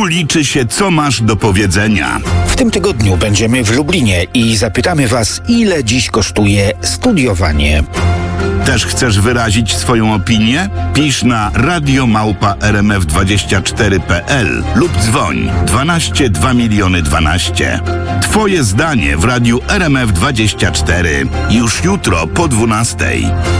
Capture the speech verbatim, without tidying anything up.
liczy się, co masz do powiedzenia. W tym tygodniu będziemy w Lublinie i zapytamy Was, ile dziś kosztuje studiowanie. Też chcesz wyrazić swoją opinię? Pisz na radio małpa r m f dwadzieścia cztery kropka p l lub dzwoń dwanaście dwa miliony dwanaście. Twoje zdanie w radiu R M F dwadzieścia cztery. Już jutro po dwunastej.